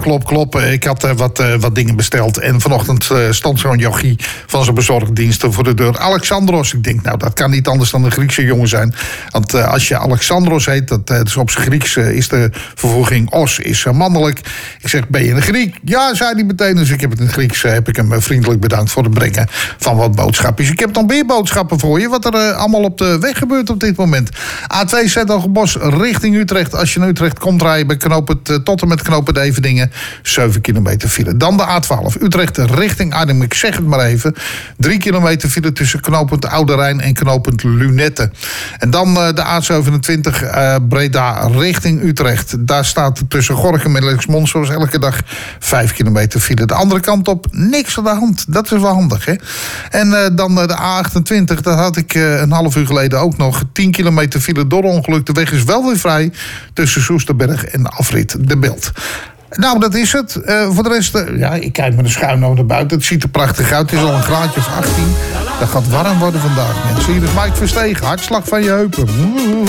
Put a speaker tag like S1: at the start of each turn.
S1: klop. Ik had wat dingen besteld. En vanochtend stond zo'n jochie van zijn bezorgdiensten voor de deur. Alexandros. Ik denk, nou, dat kan niet anders dan een Griekse jongen zijn. Want als je Alexandros heet, dat is op zijn Grieks is de vervoeging os, is mannelijk. Ik zeg, ben je een Griek? Ja, zei hij meteen. Dus ik heb het in het Grieks, heb ik hem vriendelijk bedankt voor het brengen van wat boodschapjes. Ik heb nog meer boodschappen voor je, wat er allemaal op de weg gebeurt op dit moment. A2 Zetogenbos richting Utrecht. Als je naar Utrecht komt rijden bij tot en met knooppunt Everdingen, 7 kilometer file. Dan de A12 Utrecht richting Arnhem. Ik zeg het maar even. 3 kilometer file tussen knooppunt Oude Rijn en knooppunt Lunette. En dan de A27 Breda richting Utrecht. Daar staat tussen Gorinchem en Lexmond zoals elke dag 5 kilometer file. De andere kant op, niks aan de hand. Dat is wel handig, hè? En dan de A28, dat had ik een half uur geleden ook nog. 10 kilometer file door ongeluk. De weg is wel weer vrij tussen Soesterberg en de afrit De Bilt. Nou, dat is het. Voor de rest, ik kijk met een schuin over naar buiten. Het ziet er prachtig uit. Het is al een graadje of 18. Dat gaat warm worden vandaag, mensen. Hier is Mike Verstegen. Hartslag van je heupen.